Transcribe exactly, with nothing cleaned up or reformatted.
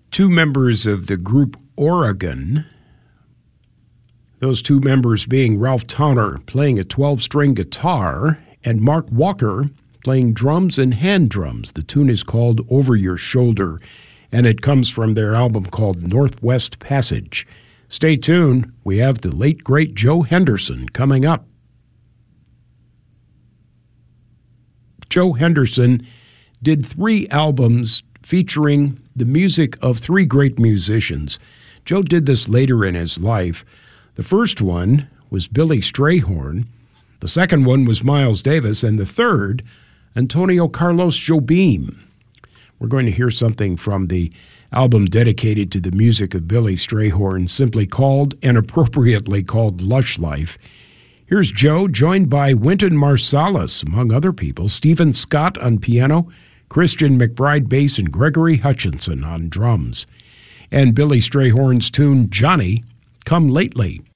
two members of the group Oregon, those two members being Ralph Towner playing a twelve-string guitar and Mark Walker playing drums and hand drums. The tune is called Over Your Shoulder, and it comes from their album called Northwest Passage. Stay tuned. We have the late, great Joe Henderson coming up. Joe Henderson did three albums featuring the music of three great musicians. Joe did this later in his life. The first one was Billy Strayhorn. The second one was Miles Davis. And the third, Antonio Carlos Jobim. We're going to hear something from the album dedicated to the music of Billy Strayhorn, simply called and appropriately called Lush Life. Here's Joe, joined by Wynton Marsalis, among other people, Stephen Scott on piano, Christian McBride bass, and Gregory Hutchinson on drums. And Billy Strayhorn's tune, Johnny, Come Lately.